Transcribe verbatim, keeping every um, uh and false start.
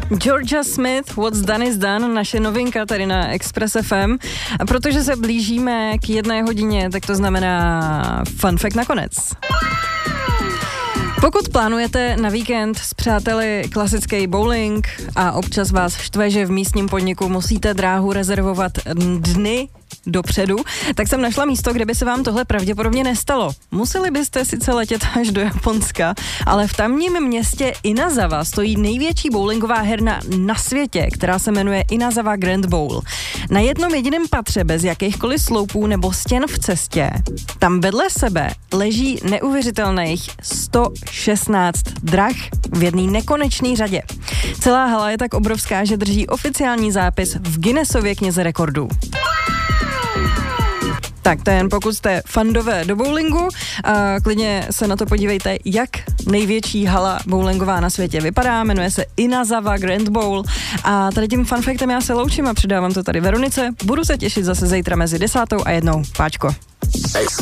Georgia Smith, What's Done is Done, naše novinka tady na Express F M. A protože se blížíme k jedné hodině, tak to znamená fun fact nakonec. Pokud plánujete na víkend s přáteli klasický bowling a občas vás štve, že v místním podniku musíte dráhu rezervovat dny dopředu, tak jsem našla místo, kde by se vám tohle pravděpodobně nestalo. Museli byste sice letět až do Japonska, ale v tamním městě Inazawa stojí největší bowlingová herna na světě, která se jmenuje Inazawa Grand Bowl. Na jednom jediném patře bez jakýchkoliv sloupů nebo stěn v cestě, tam vedle sebe leží neuvěřitelných sto šestnáct drah v jedné nekonečné řadě. Celá hala je tak obrovská, že drží oficiální zápis v Guinnessově knize rekordů. Tak to je jen pokud jste fandové do bowlingu, a klidně se na to podívejte, jak největší hala bowlingová na světě vypadá, jmenuje se Inazawa Grand Bowl a tady tím fun factem já se loučím a předávám to tady Veronice. Budu se těšit zase zítra mezi desátou a jednou. Páčko.